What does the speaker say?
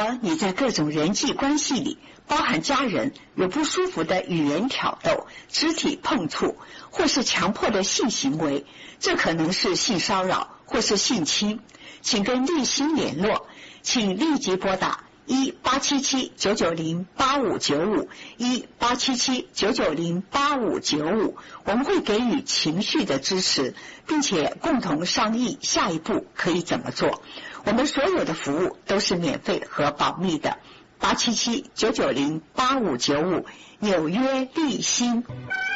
果你在各种人际关系里，包含家人，有不舒服的语言挑逗、肢体碰触，或是强迫的性行为，这可能是性骚扰或是性侵，请跟立新联络，请立即拨打1-877-990-8595 1-877-990-8595，我们会给予情绪的支持，并且共同商议下一步可以怎么做。我们所有的服务都是免费和保密的。877-990-8595，纽约立新。